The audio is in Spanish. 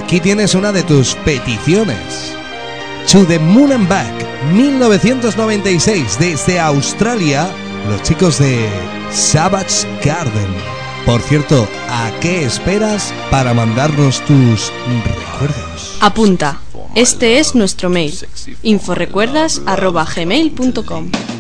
aquí tienes una de tus peticiones. To the Moon and Back, 1996, desde Australia, los chicos de Savage Garden. Por cierto, ¿a qué esperas para mandarnos tus recuerdos? Apunta, este es nuestro mail, inforecuerdas@gmail.com.